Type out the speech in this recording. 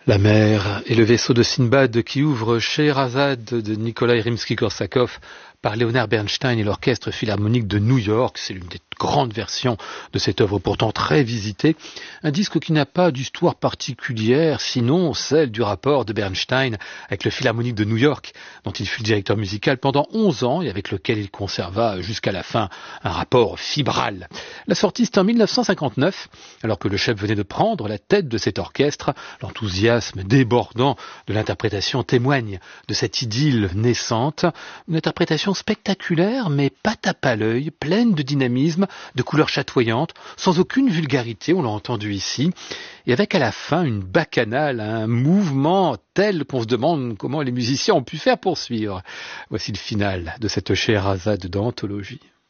La mer et le vaisseau de Sinbad qui ouvre Scheherazade de Nikolai Rimsky-Korsakov par Leonard Bernstein et l'Orchestre Philharmonique de New York. C'est l'une des grandes versions de cette œuvre pourtant très visitée. Un disque qui n'a pas d'histoire particulière, sinon celle du rapport de Bernstein avec le Philharmonique de New York, dont il fut le directeur musical pendant 11 ans et avec lequel il conserva jusqu'à la fin un rapport fibral. La sortie, c'était en 1959, alors que le chef venait de prendre la tête de cet orchestre. L'enthousiasme débordant de l'interprétation témoigne de cette idylle naissante. Une interprétation spectaculaire, mais pas tape à l'œil, pleine de dynamisme, de couleurs chatoyantes, sans aucune vulgarité, on l'a entendu ici, et avec à la fin une bacchanale, un mouvement tel qu'on se demande comment les musiciens ont pu faire pour suivre. Voici le final de cette Scheherazade d'anthologie.